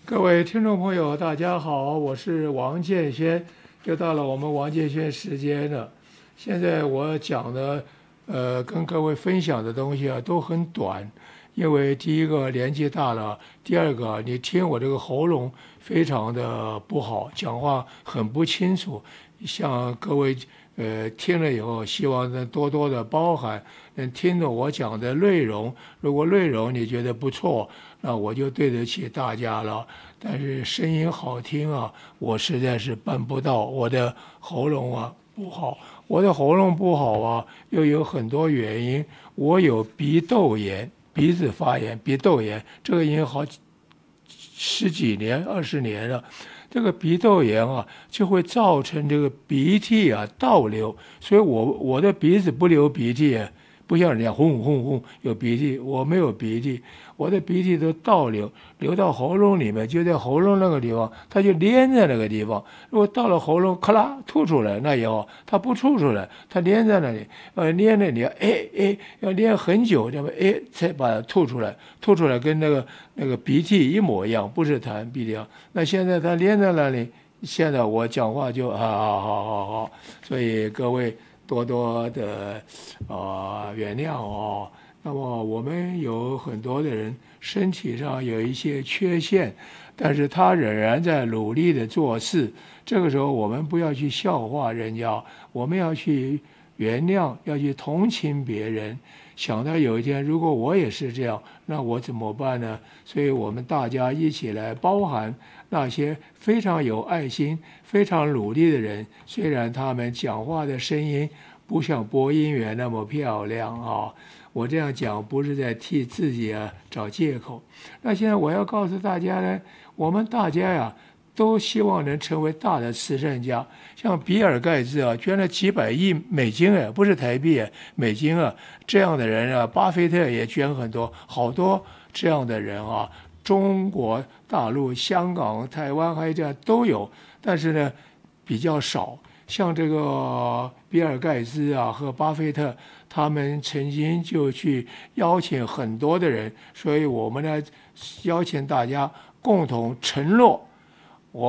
各位听众朋友，大家好，我是王建轩，又到了我们王建轩时间了。现在我讲的，跟各位分享的东西啊，都很短，因为第一个年纪大了，第二个你听我这个喉咙非常的不好，讲话很不清楚，向各位听了以后，希望能多多的包涵，能听懂我讲的内容。如果内容你觉得不错，那我就对得起大家了。但是声音好听啊，我实在是办不到，我的喉咙啊不好。我的喉咙不好啊，又有很多原因。我有鼻窦炎，鼻子发炎，鼻窦炎，这个已经好十几年、20年了。这个鼻窦炎啊，就会造成这个鼻涕啊倒流，所以我的鼻子不流鼻涕，不像人家轰轰轰有鼻涕，我没有鼻涕，我的鼻涕都倒流，流到喉咙里面，就在喉咙那个地方，它就粘在那个地方。如果到了喉咙，咔啦吐出来，那也好，它不吐出来，它粘在那里，粘那里，要粘很久，这么才把它吐出来，吐出来跟那个鼻涕一模一样，不是痰鼻涕啊。那现在它粘在那里，现在我讲话就好，所以各位多多的原谅哦。那么我们有很多的人身体上有一些缺陷，但是他仍然在努力的做事。这个时候我们不要去笑话人家，我们要去原谅，要去同情别人。想到有一天如果我也是这样，那我怎么办呢？所以我们大家一起来包含那些非常有爱心、非常努力的人，虽然他们讲话的声音不像播音员那么漂亮啊。我这样讲不是在替自己找借口。那现在我要告诉大家呢，我们大家呀都希望能成为大的慈善家，像比尔盖茨啊，捐了几百亿美金不是台币美金这样的人啊，巴菲特也捐很多，好多这样的人啊，中国大陆、香港、台湾还有这样都有，但是呢比较少。像这个比尔盖茨啊和巴菲特，他们曾经就去邀请很多的人，所以我们呢邀请大家共同承诺，